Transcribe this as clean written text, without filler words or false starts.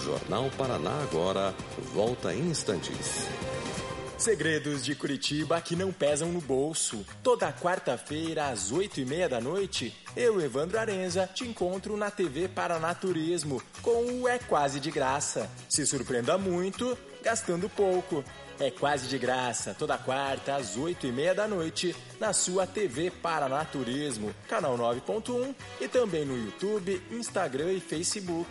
Jornal Paraná Agora volta em instantes. Segredos de Curitiba que não pesam no bolso. Toda quarta-feira, às 20h30, eu, Evandro Arenza, te encontro na TV Paranaturismo com o É Quase de Graça. Se surpreenda muito, gastando pouco. É quase de graça, toda quarta, às 20h30, na sua TV Paranaturismo, canal 9.1 e também no YouTube, Instagram e Facebook.